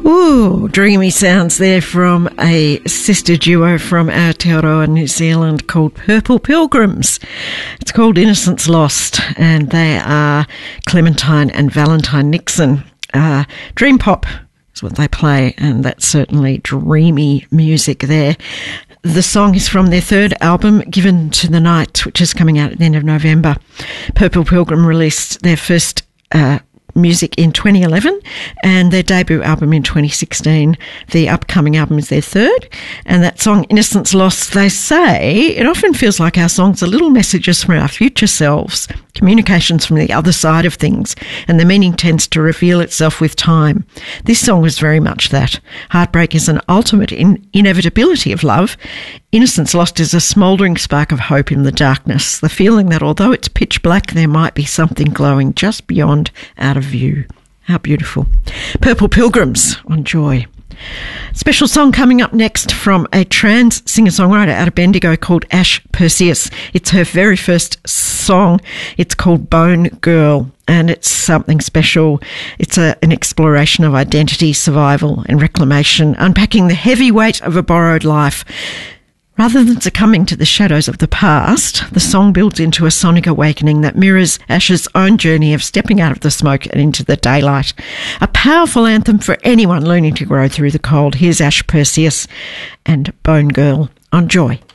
Ooh, dreamy sounds there from a sister duo from Aotearoa, New Zealand, called Purple Pilgrims. It's called Innocence Lost, and they are Clementine and Valentine Nixon. Dream pop is what they play, and that's certainly dreamy music there. The song is from their third album, Given to the Night, which is coming out at the end of November. Purple Pilgrim released their first music in 2011 and their debut album in 2016. The upcoming album is their third, and that song Innocence Lost, they say it often feels like our songs are little messages from our future selves, communications from the other side of things, and the meaning tends to reveal itself with time. This song was very much that. Heartbreak is an ultimate inevitability of love. Innocence Lost is a smouldering spark of hope in the darkness, the feeling that although it's pitch black, there might be something glowing just beyond, out of view. How beautiful. Purple Pilgrims on Joy. Special song coming up next from a trans singer-songwriter out of Bendigo called Ash Perseus. It's her very first song. It's called Bone Girl, and it's something special. It's an exploration of identity, survival and reclamation, unpacking the heavy weight of a borrowed life. Rather than succumbing to the shadows of the past, the song builds into a sonic awakening that mirrors Ash's own journey of stepping out of the smoke and into the daylight. A powerful anthem for anyone learning to grow through the cold. Here's Ash Perseus and Bone Girl on Joy.